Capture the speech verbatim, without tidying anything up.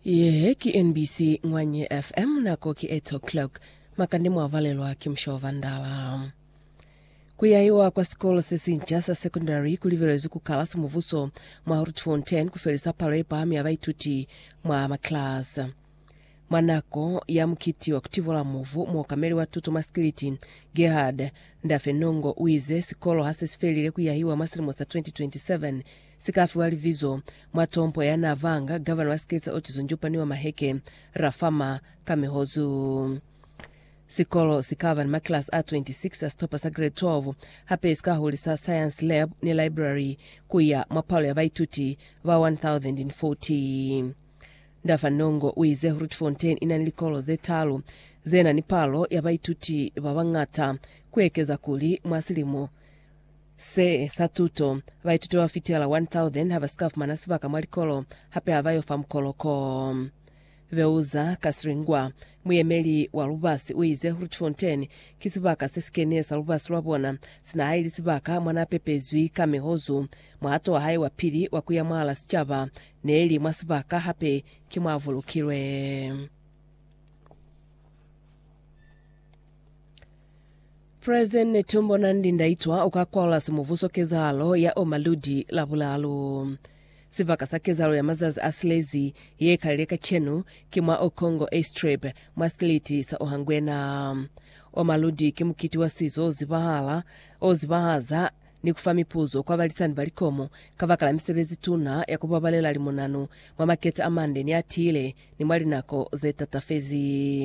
Ye ki N B C Ngwanye F M nako ki eight o'clock makandi mwavalelwa kimshova ndala. Kuyaiwa kwa skolo sesinja sa secondary kuliverezu kukala sumuvuso mwa Rutfontein kufelisa parepa miavaituti mwa maklasa. Manako ya mkiti wa kutivola muvu mwakameli wa tutu maskiliti Gerhard Ndafenongo uize sikolo hasesfelile kuyaiwa masilimu sa twenty twenty-seven sikafi walivizo mwatompo ya navanga governor waskilisa otizunjupani wa maheke Rafama Kamehozu. Sikolo sikava ni maklas A twenty-six astopa sa grade twelve hape iskahulisa science lab ni library kuya mwapalo ya vaituti va one thousand forty. Ndafenongo uize Rutfontein inanilikolo ze talo zena ni palo ya vaituti vavangata kuekeza kuli mwasilimu se satuto vaituti wafitiala one thousand hava scarf manasivaka mwalikolo hape havayo famkoloko. Veuza Kasringwa muyemeli wa lubasi uize Rutfontein kisivaka sesikenesa lubasi lwabona sina haili sivaka mwana pepezwi Kamehozu mwato wa hai wa pili wakuya mwala sichava neeli mwasivaka hape kimwavulukirwe. President Netumbo Nandi Ndaitwa ukakwala simuvuso kezalo ya Omaludi labulalu. Sivaka sa kezalo ya mazazi aslezi ye kaleka chenu kimwa Okongo A-Strip maskiliti sa ohangwena. Omaludi kimukiti wa sizo ozibahala ozibahaza ni kufami puzo kwa valisani valikomo kavakala misebezi tuna ya kubabalela limonano mwa maketa amande ni atile ni mwali nako zetatafezi.